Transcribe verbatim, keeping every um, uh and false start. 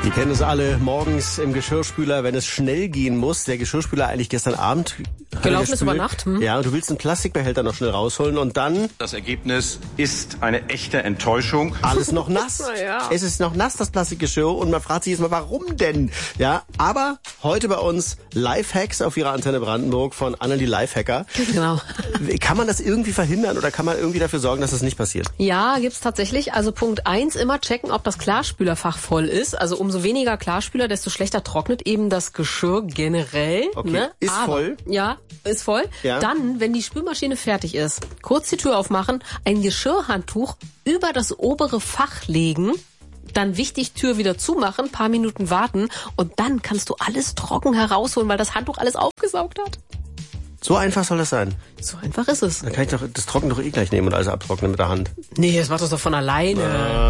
Die kennen es alle morgens im Geschirrspüler, wenn es schnell gehen muss. Der Geschirrspüler eigentlich gestern Abend gelaufen ist über Nacht. Hm? Ja, und du willst einen Plastikbehälter noch schnell rausholen und dann... Das Ergebnis ist eine echte Enttäuschung. Alles noch nass. Ja. Es ist noch nass, das Plastikgeschirr, und man fragt sich jetzt mal, warum denn? Ja, aber heute bei uns Lifehacks auf ihrer Antenne Brandenburg von Annelie Lifehacker. Genau. Kann man das irgendwie verhindern oder kann man irgendwie dafür sorgen, dass das nicht passiert? Ja, gibt's tatsächlich. Also Punkt eins, immer checken, ob das Klarspülerfach voll ist. Also umso weniger Klarspüler, desto schlechter trocknet eben das Geschirr generell. Okay, ne? ist Aber, voll. Ja, ist voll. Ja. Dann, wenn die Spülmaschine fertig ist, kurz die Tür aufmachen, ein Geschirrhandtuch über das obere Fach legen, dann wichtig, Tür wieder zumachen, paar Minuten warten und dann kannst du alles trocken herausholen, weil das Handtuch alles aufgesaugt hat. So einfach soll das sein. So einfach ist es. Dann kann ich doch das Trocken doch eh gleich nehmen und alles abtrocknen mit der Hand. Nee, das macht das doch von alleine. Ah.